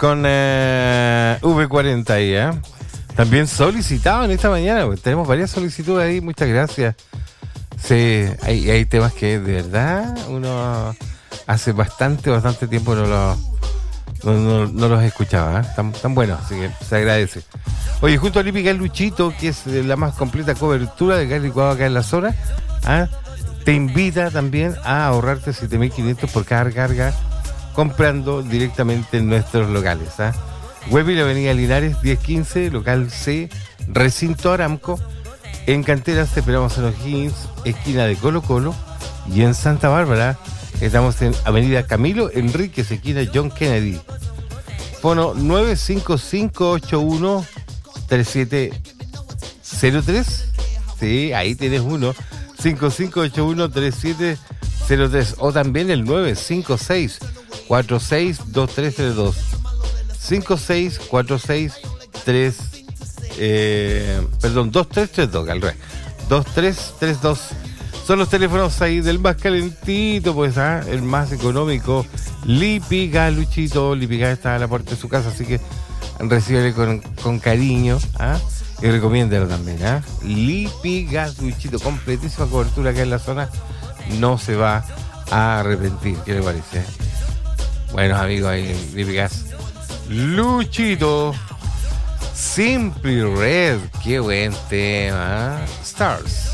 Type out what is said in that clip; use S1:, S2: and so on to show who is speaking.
S1: con V40 ahí, ¿eh? También solicitado en esta mañana, pues tenemos varias solicitudes ahí, muchas gracias. Sí, hay temas que de verdad uno hace bastante tiempo no los escuchaba, ¿eh? Tan buenos, así que se agradece. Oye, junto a Lípica Luchito, que es la más completa cobertura de gas licuado acá en la zona, ¿ah? Te invita también a ahorrarte 7.500 por cada carga comprando directamente en nuestros locales, ¿ah? Huevi, Avenida Linares 1015, local C, Recinto Aramco. En Canteras te esperamos en O'Higgins, esquina de Colo Colo. Y en Santa Bárbara estamos en Avenida Camilo Enríquez, esquina John Kennedy. Fono 955-81-3703. Sí, ahí tienes uno. 5581-3703. O también el 956-462332. 2332, al revés. 2332. Son los teléfonos ahí del más calentito, pues, el más económico. Lípica Luchito. Lípica está a la puerta de su casa, así que recíbele con cariño, y recomiéndalo también, Lípica Luchito, completísima cobertura acá en la zona. No se va a arrepentir. ¿Qué le parece? Buenos amigos ahí en Lípicas Luchito. Simply Red, qué buen tema. Stars.